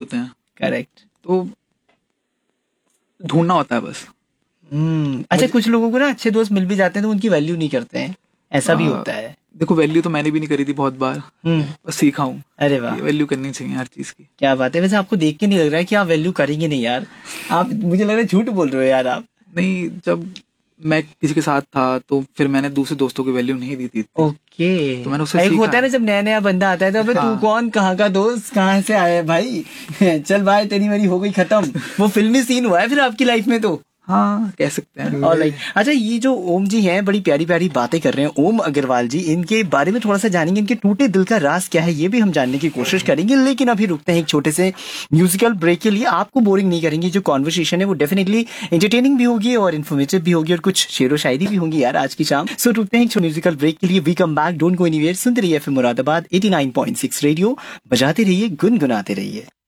होते हैं, करेक्ट। तो ढूंढना होता है बस। अच्छा, कुछ लोगों को ना अच्छे दोस्त मिल भी जाते हैं तो उनकी वैल्यू नहीं करते हैं, ऐसा भी होता है। देखो वैल्यू तो मैंने भी नहीं करी थी बहुत बार, बस सीखा हूँ। अरे वाह, ये वैल्यू करनी चाहिए हर चीज की। क्या बात है। वैसे आपको देख के नहीं लग रहा है कि आप वैल्यू करेंगे नहीं यार, आप मुझे लग रहा है झूठ बोल रहे हो यार आप। नहीं, जब मैं किसी के साथ था तो फिर मैंने दूसरे दोस्तों की वैल्यू नहीं दी थी। ओके, तो मैंने उससे एक सीखा होता है ना जब नया नया बंदा आता है तो अबे तू हाँ। कौन, कहाँ का दोस्त, कहाँ से आया है भाई चल भाई तेरी मेरी हो गई खत्म। वो फिल्मी सीन हुआ है फिर आपकी लाइफ में तो। हाँ, कह सकते हैं। ऑलराइट। अच्छा, ये जो ओम जी हैं बड़ी प्यारी प्यारी बातें कर रहे हैं, ओम अग्रवाल जी, इनके बारे में थोड़ा सा जानेंगे, इनके टूटे दिल का राज क्या है ये भी हम जानने की कोशिश करेंगे। लेकिन अभी रुकते हैं एक छोटे से म्यूजिकल ब्रेक के लिए। आपको बोरिंग नहीं करेंगे, जो कॉन्वर्सेशन है वो डेफिनेटली एंटरटेनिंग भी होगी और इन्फॉर्मेटिव भी होगी और कुछ शेरो शायरी भी होंगी यार आज की शाम। सो रुकते हैं एक म्यूजिकल ब्रेक के लिए। We come back, don't go anywhere. सुनते रहिए एफएम मुरादाबाद 89.6 रेडियो, बजाते रहिए, गुनगुनाते रहिए।